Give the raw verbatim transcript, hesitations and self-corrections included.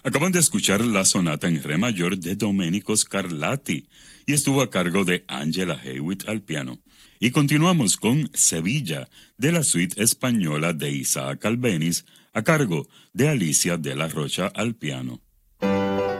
Acaban de escuchar la sonata en re mayor de Domenico Scarlatti y estuvo a cargo de Angela Hewitt al piano. Y continuamos con Sevilla, de la suite española de Isaac Albéniz, a cargo de Alicia de la Rocha al piano.